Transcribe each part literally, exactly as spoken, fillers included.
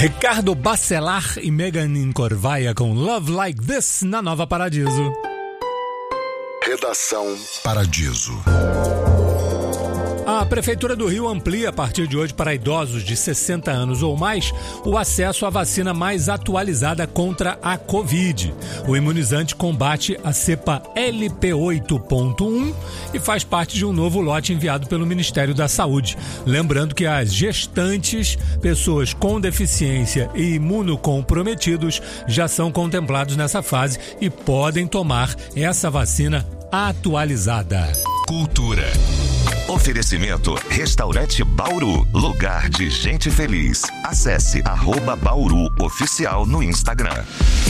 Ricardo Bacelar e Megan Corvaia com Love Like This na Nova Paradiso. Redação Paradiso. A Prefeitura do Rio amplia a partir de hoje para idosos de sessenta anos ou mais o acesso à vacina mais atualizada contra a Covid. O imunizante combate a cepa L P oito ponto um e faz parte de um novo lote enviado pelo Ministério da Saúde. Lembrando que as gestantes, pessoas com deficiência e imunocomprometidos já são contemplados nessa fase e podem tomar essa vacina atualizada. Cultura. Oferecimento Restaurante Bauru, lugar de gente feliz. Acesse arroba Bauru Oficial no Instagram.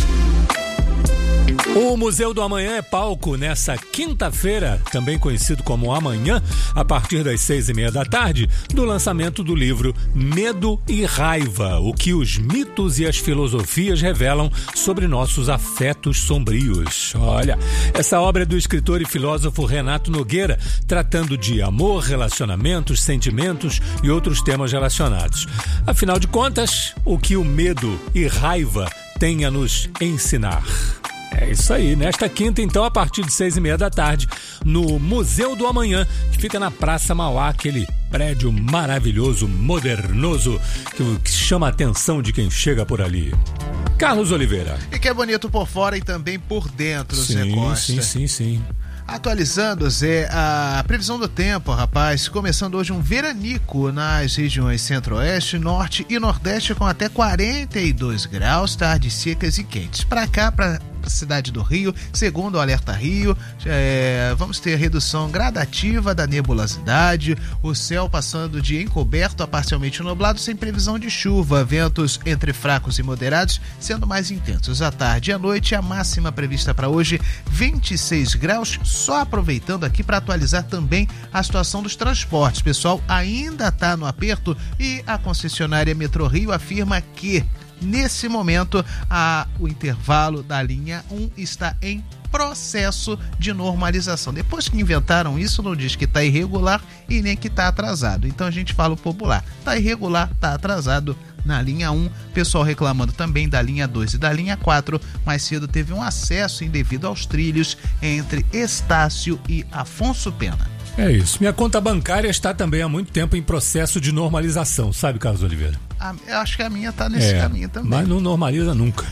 O Museu do Amanhã é palco nessa quinta-feira, também conhecido como Amanhã, a partir das seis e meia da tarde, do lançamento do livro Medo e Raiva, o que os mitos e as filosofias revelam sobre nossos afetos sombrios. Olha, essa obra é do escritor e filósofo Renato Nogueira, tratando de amor, relacionamentos, sentimentos e outros temas relacionados. Afinal de contas, o que o medo e raiva têm a nos ensinar? É isso aí, nesta quinta, então, a partir de seis e meia da tarde, no Museu do Amanhã, que fica na Praça Mauá, aquele prédio maravilhoso, modernoso, que, que chama a atenção de quem chega por ali. Carlos Oliveira. E que é bonito por fora e também por dentro, Zé Costa. Sim, sim, sim. Atualizando, Zé, a previsão do tempo, rapaz, começando hoje um veranico nas regiões centro-oeste, norte e nordeste com até quarenta e dois graus, tardes secas e quentes. Para cá, para cidade do Rio, segundo o Alerta Rio, é, vamos ter redução gradativa da nebulosidade, o céu passando de encoberto a parcialmente nublado, sem previsão de chuva, ventos entre fracos e moderados sendo mais intensos à tarde e à noite. A máxima prevista para hoje, vinte e seis graus, só aproveitando aqui para atualizar também a situação dos transportes. Pessoal, ainda está no aperto e a concessionária Metro Rio afirma que nesse momento, a, o intervalo da linha um está em processo de normalização. Depois que inventaram isso, não diz que está irregular e nem que está atrasado. Então a gente fala o popular. Está irregular, está atrasado na linha um. Pessoal reclamando também da linha dois e da linha quatro. Mais cedo teve um acesso indevido aos trilhos entre Estácio e Afonso Pena. É isso. Minha conta bancária está também há muito tempo em processo de normalização, sabe, Carlos Oliveira? Ah, eu acho que a minha está nesse é, caminho também. Mas não normaliza nunca.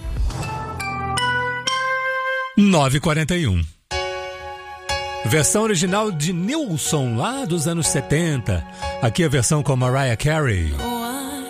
nove e quarenta e um. Versão original de Nilson, lá dos anos setenta. Aqui a versão com Mariah Carey.